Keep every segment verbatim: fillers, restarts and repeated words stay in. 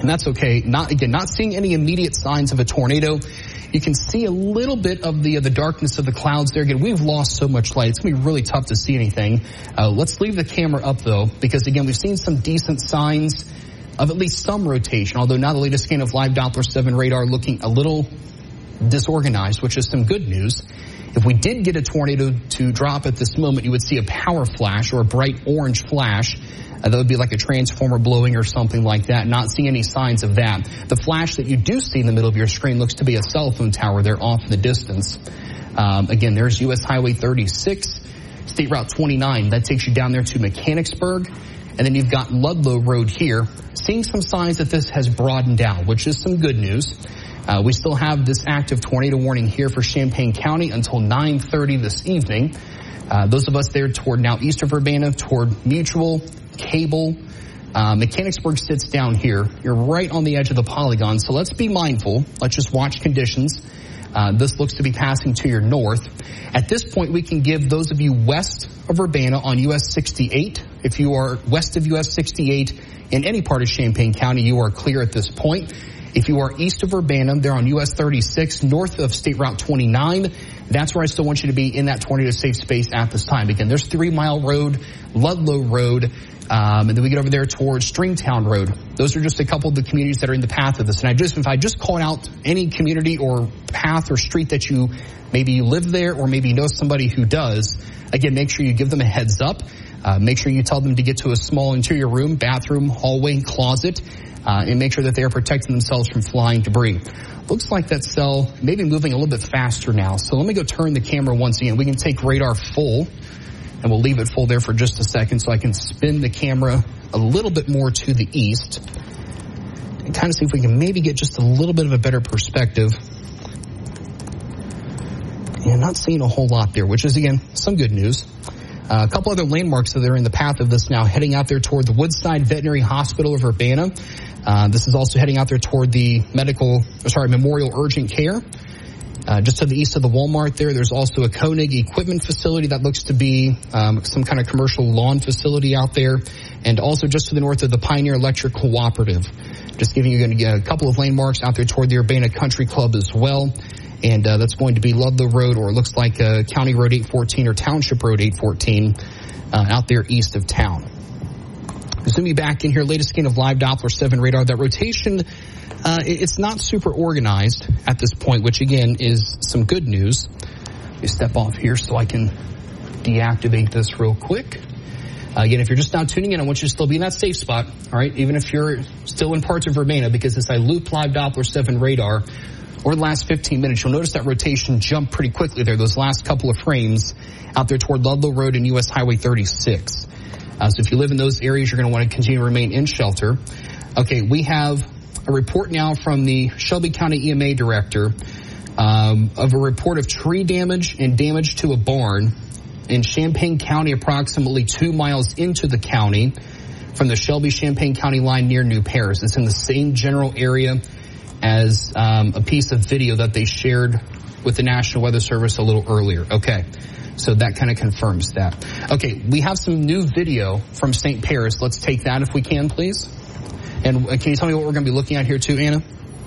and that's okay. Not again, not seeing any immediate signs of a tornado. You can see a little bit of the uh, the darkness of the clouds there. Again, we've lost so much light. It's going to be really tough to see anything. Uh, let's leave the camera up, though, because, again, we've seen some decent signs of at least some rotation, although now the latest scan of live Doppler seven radar looking a little disorganized, which is some good news. If we did get a tornado to drop at this moment, you would see a power flash or a bright orange flash. Uh, that would be like a transformer blowing or something like that. Not seeing any signs of that. The flash that you do see in the middle of your screen looks to be a cell phone tower there off in the distance. Um, again, there's U S Highway thirty-six, State Route twenty-nine. That takes you down there to Mechanicsburg. And then you've got Ludlow Road here. Seeing some signs that this has broadened out, which is some good news. Uh, we still have this active tornado warning here for Champaign County until nine thirty this evening. Uh, those of us there toward now east of Urbana, toward Mutual, Cable, uh, Mechanicsburg sits down here. You're right on the edge of the polygon, so let's be mindful. Let's just watch conditions. Uh, this looks to be passing to your north. At this point, we can give those of you west of Urbana on U S sixty-eight. If you are west of U S sixty-eight in any part of Champaign County, you are clear at this point. If you are east of Urbana, they're on U S thirty-six, north of State Route twenty-nine. That's where I still want you to be in that tornado safe space at this time. Again, there's Three Mile Road, Ludlow Road, um, and then we get over there towards Stringtown Road. Those are just a couple of the communities that are in the path of this. And I just, if I just call out any community or path or street that you, maybe you live there or maybe you know somebody who does, again, make sure you give them a heads up. Uh, make sure you tell them to get to a small interior room, bathroom, hallway, closet, uh, and make sure that they are protecting themselves from flying debris. Looks like that cell may be moving a little bit faster now. So let me go turn the camera once again. We can take radar full, and we'll leave it full there for just a second so I can spin the camera a little bit more to the east and kind of see if we can maybe get just a little bit of a better perspective. And not seeing a whole lot there, which is, again, some good news. Uh, a couple other landmarks that are in the path of this now, heading out there toward the Woodside Veterinary Hospital of Urbana. Uh, this is also heading out there toward the medical, sorry, Memorial Urgent Care. Uh, just to the east of the Walmart there, there's also a Koenig equipment facility that looks to be um, some kind of commercial lawn facility out there. And also just to the north of the Pioneer Electric Cooperative. Just giving you a couple of landmarks out there toward the Urbana Country Club as well. And uh, that's going to be Ludlow Road, or it looks like uh, County Road eight fourteen or Township Road eight fourteen uh, out there east of town. Zooming back in here, latest scan of live Doppler seven radar. That rotation, uh, it's not super organized at this point, which again is some good news. Let me step off here so I can deactivate this real quick. Uh, again, if you're just now tuning in, I want you to still be in that safe spot, all right, even if you're still in parts of Urbana, because as I loop live Doppler seven radar over the last fifteen minutes, you'll notice that rotation jumped pretty quickly there, those last couple of frames out there toward Ludlow Road and U S Highway thirty-six. Uh, so if you live in those areas, you're going to want to continue to remain in shelter. Okay, we have a report now from the Shelby County E M A director um, of a report of tree damage and damage to a barn in Champaign County, approximately two miles into the county from the Shelby-Champaign County line near New Paris. It's in the same general area as um, a piece of video that they shared with the National Weather Service a little earlier. Okay. So that kind of confirms that. Okay, we have some new video from Saint Paris. Let's take that if we can, please. And can you tell me what we're going to be looking at here too, Anna?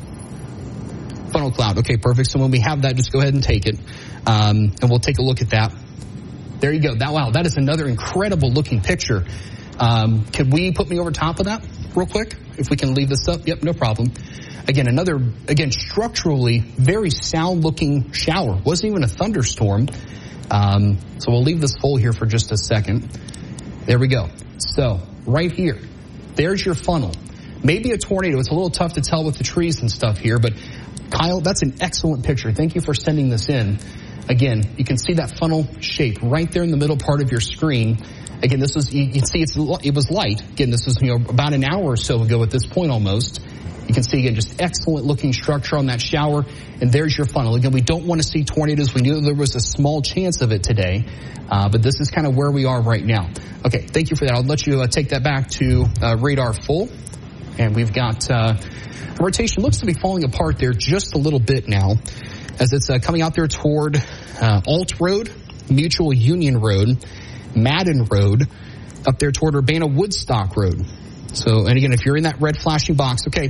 Funnel cloud. Okay, perfect. So when we have that, just go ahead and take it. Um, and we'll take a look at that. There you go. That, wow, that is another incredible looking picture. Um, could we put me over top of that real quick? If we can leave this up. Yep, no problem. Again, another, again, structurally very sound looking shower. Wasn't even a thunderstorm. Um, so we'll leave this full here for just a second. There we go. So right here, there's your funnel. Maybe a tornado. It's a little tough to tell with the trees and stuff here, but Kyle, that's an excellent picture. Thank you for sending this in. Again, you can see that funnel shape right there in the middle part of your screen. Again, this was, you can see it's, it was light. Again, this was, you know, about an hour or so ago at this point almost. You can see, again, just excellent looking structure on that shower. And there's your funnel. Again, we don't want to see tornadoes. We knew there was a small chance of it today. Uh, but this is kind of where we are right now. Okay, thank you for that. I'll let you uh, take that back to uh, radar full. And we've got uh, the rotation looks to be falling apart there just a little bit now as it's uh, coming out there toward uh, Alt Road, Mutual Union Road, Madden Road, up there toward Urbana Woodstock Road. So, and again, if you're in that red flashing box, okay,